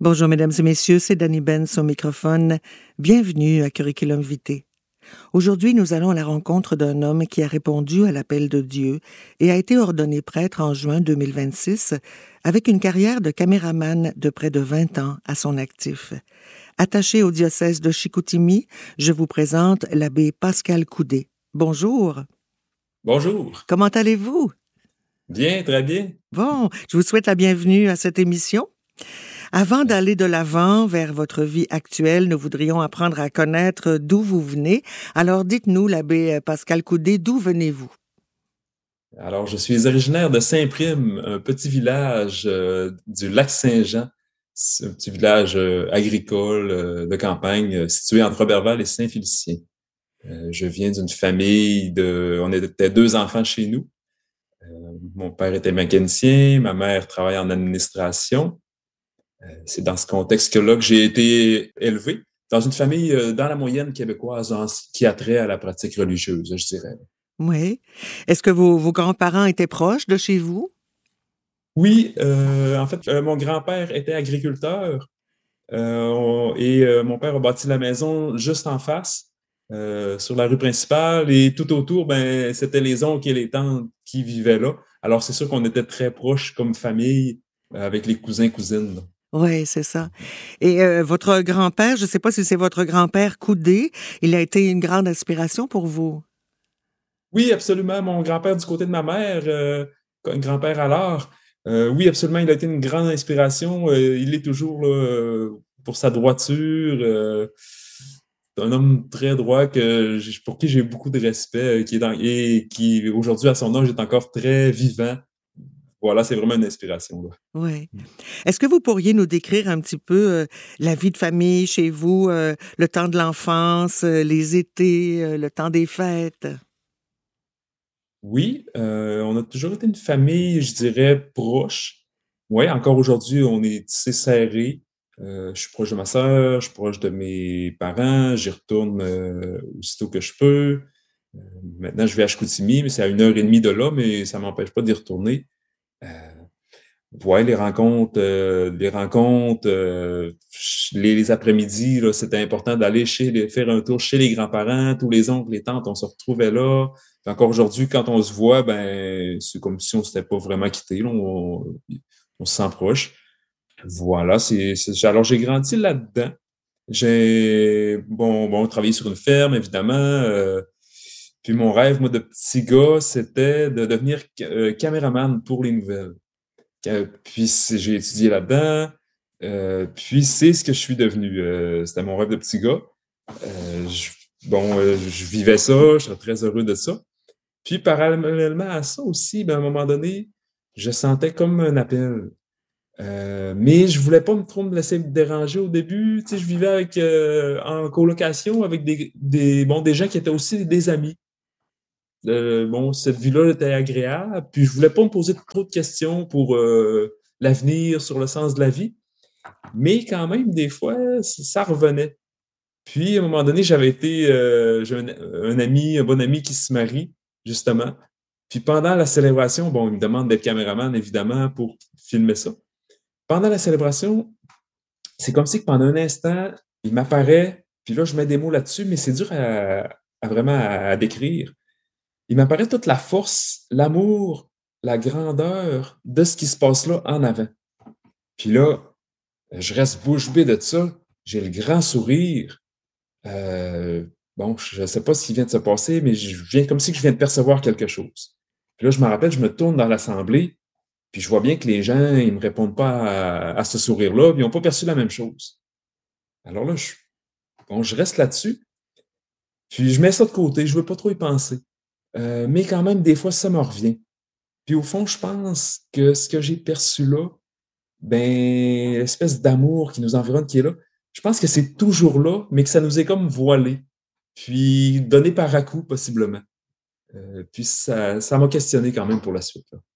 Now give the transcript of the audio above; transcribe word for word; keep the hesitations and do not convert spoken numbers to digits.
Bonjour mesdames et messieurs, c'est Dani Benz au microphone. Bienvenue à Curriculum Vitae. Aujourd'hui, nous allons à la rencontre d'un homme qui a répondu à l'appel de Dieu et a été ordonné prêtre en juin deux mille vingt-six avec une carrière de caméraman de près de vingt ans à son actif. Attaché au diocèse de Chicoutimi, je vous présente l'abbé Pascal Coudé. Bonjour. Bonjour. Comment allez-vous? Bien, très bien. Bon, je vous souhaite la bienvenue à cette émission. Avant d'aller de l'avant vers votre vie actuelle, nous voudrions apprendre à connaître d'où vous venez. Alors dites-nous, l'abbé Pascal Coudé, d'où venez-vous? Alors, je suis originaire de Saint-Prime, un petit village euh, du lac Saint-Jean. C'est un petit village euh, agricole euh, de campagne euh, situé entre Roberval et Saint-Félicien. Euh, je viens d'une famille de... On était deux enfants chez nous. Euh, mon père était mécanicien, ma mère travaille en administration. Euh, c'est dans ce contexte-là que j'ai été élevé, dans une famille euh, dans la moyenne québécoise en ce qui a trait à la pratique religieuse, je dirais. Oui. Est-ce que vos, vos grands-parents étaient proches de chez vous? Oui, euh, en fait, euh, mon grand-père était agriculteur euh, on- et euh, mon père a bâti la maison juste en face, euh, sur la rue principale, et tout autour, ben, c'était les oncles et les tantes qui vivaient là. Alors, c'est sûr qu'on était très proches comme famille, euh, avec les cousins, cousines, là. Oui, c'est ça. Et euh, votre grand-père, je ne sais pas si c'est votre grand-père Coudé, il a été une grande inspiration pour vous. Oui, absolument. Mon grand-père du côté de ma mère, euh, un grand-père alors, euh, oui, absolument, il a été une grande inspiration. Euh, il est toujours là, euh, pour sa droiture. Euh, c'est un homme très droit que j'ai- pour qui j'ai beaucoup de respect, euh, qui est dans, et qui aujourd'hui à son âge est encore très vivant. Voilà, c'est vraiment une inspiration, là. Oui. Est-ce que vous pourriez nous décrire un petit peu euh, la vie de famille chez vous, euh, le temps de l'enfance, euh, les étés, euh, le temps des fêtes? Oui, euh, on a toujours été une famille, je dirais, proche. Oui, encore aujourd'hui, on est tissé serré. Euh, je suis proche de ma sœur, je suis proche de mes parents, j'y retourne euh, aussitôt que je peux. Euh, Maintenant, je vais à Chicoutimi, mais c'est à une heure et demie de là, mais ça m'empêche pas d'y retourner. Euh, ouais, les rencontres, euh, les rencontres, euh, ch- les, les après-midi, là, c'était important d'aller chez les, faire un tour chez les grands-parents, tous les oncles, les tantes, on se retrouvait là. Puis encore aujourd'hui, quand on se voit, ben, c'est comme si on s'était pas vraiment quitté, là, on, on se sent proche. Voilà, c'est, c'est- alors j'ai grandi là-dedans. J'ai, bon, bon, travaillé sur une ferme, évidemment. euh, puis mon rêve, moi, de petit gars, c'était de devenir euh, caméraman pour les nouvelles. Euh, puis c'est- j'ai étudié là-dedans. Euh, puis c'est ce que je suis devenu. Euh, c'était mon rêve de petit gars. Euh, je- bon, euh, je vivais ça, je serais très heureux de ça. Puis parallèlement à ça aussi, ben, à un moment donné, je sentais comme un appel. Euh, mais je voulais pas me trop me laisser me déranger au début. Tu sais, je vivais avec euh, en colocation avec des, des bon des gens qui étaient aussi des amis. Euh, bon, cette vie-là était agréable, puis je voulais pas me poser trop de questions pour euh, l'avenir, sur le sens de la vie, mais quand même, des fois, c- ça revenait. Puis, à un moment donné, j'avais été, euh, j'ai un, un ami, un bon ami qui se marie, justement. Puis pendant la célébration, bon, il me demande d'être caméraman, évidemment, pour filmer ça. Pendant la célébration, c'est comme si que pendant un instant, il m'apparaît, puis là, je mets des mots là-dessus, mais c'est dur à, à vraiment à à décrire. Il m'apparaît toute la force, l'amour, la grandeur de ce qui se passe là en avant. Puis là, je reste bouche bée de ça. J'ai le grand sourire. Euh, bon, je ne sais pas ce qui vient de se passer, mais je viens comme si je viens de percevoir quelque chose. Puis là, je me rappelle, je me tourne dans l'assemblée, puis je vois bien que les gens, ils me répondent pas à, à ce sourire-là, puis ils n'ont pas perçu la même chose. Alors là, je, bon, je reste là-dessus, puis je mets ça de côté, je veux pas trop y penser. Euh, mais quand même, des fois, ça me revient. Puis au fond, je pense que ce que j'ai perçu là, ben, l'espèce d'amour qui nous environne, qui est là, je pense que c'est toujours là, mais que ça nous est comme voilé, puis donné par à-coup, possiblement. Euh, puis ça, ça m'a questionné quand même pour la suite, là.